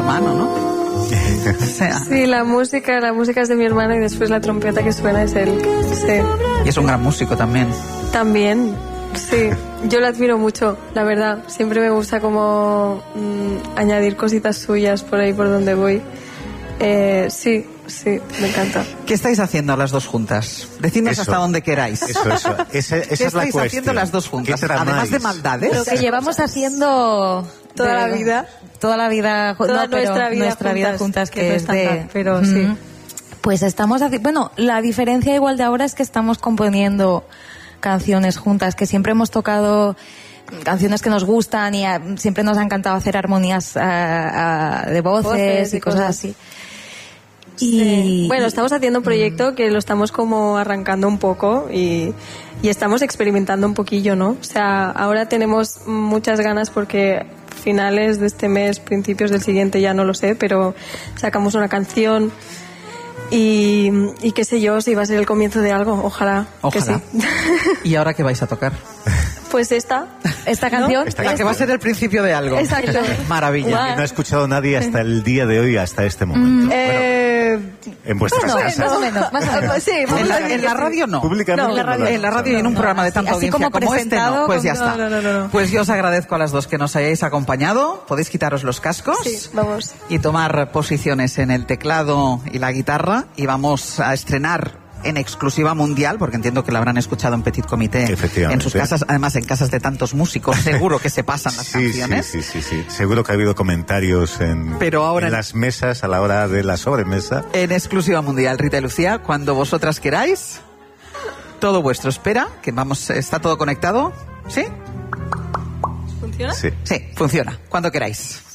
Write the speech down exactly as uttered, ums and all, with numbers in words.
hermano, ¿no? O sea, Sí, la música, la música es de mi hermano y después la trompeta que suena es él. Sí. y es un gran músico también. También, sí. Yo lo admiro mucho, la verdad. Siempre me gusta como mm, añadir cositas suyas por ahí por donde voy. Eh, sí, sí, me encanta. ¿Qué estáis haciendo las dos juntas? Decidnos Eso. hasta donde queráis. Eso, eso. Esa, esa ¿Qué es la estáis cuestión. haciendo las dos juntas? ¿Qué tramáis? Además de maldades. Lo que llevamos haciendo Toda de- la vida. Toda la vida, ju- Toda no, pero nuestra vida nuestra vida juntas, juntas, que que, no es es tan de, tal, pero sí. Ujú. Pues estamos haciendo, bueno, la diferencia igual de ahora es que estamos componiendo canciones juntas, que siempre hemos tocado canciones que nos gustan y ah, siempre nos ha encantado hacer armonías ah, ah, de voces, Voces y y cosas cosas. así. Sí. Y Bueno, estamos haciendo un proyecto que lo estamos como arrancando un poco y, y estamos experimentando un poquillo, ¿no? O sea, ahora tenemos muchas ganas porque finales de este mes, principios del siguiente, ya no lo sé, pero sacamos una canción y, y qué sé yo, si va a ser el comienzo de algo, ojalá. que Ojalá. sí. ¿Y ahora qué vais a tocar? Pues esta. esta canción, Esta La que va a ser el principio de algo. Exacto. Maravilla. Guau. Que no ha escuchado nadie hasta el día de hoy, hasta este momento. Eh, En vuestras bueno, casas. más o menos, más o menos. sí, En la, en la radio no. Públicamente. No, en la no radio- lo has En la radio y en un escuchado. programa de tanta Así audiencia como como, este, no. presentado, Pues ya con- está. no, no, no, no. Pues yo os agradezco a las dos que nos hayáis acompañado. Podéis quitaros los cascos sí, vamos. y tomar posiciones en el teclado y la guitarra y vamos a estrenar en exclusiva mundial, porque entiendo que la habrán escuchado en Petit Comité Efectivamente. en sus casas, además en casas de tantos músicos, seguro que se pasan las Sí, sí, canciones. sí, sí, sí. Seguro que ha habido comentarios en, Pero ahora- en las mesas a la hora de la sobremesa. En exclusiva mundial, Rita y Lucía, cuando vosotras queráis, todo vuestro. Espera, que vamos, está todo conectado. ¿Sí? ¿Funciona? Sí. Sí, funciona. Cuando queráis.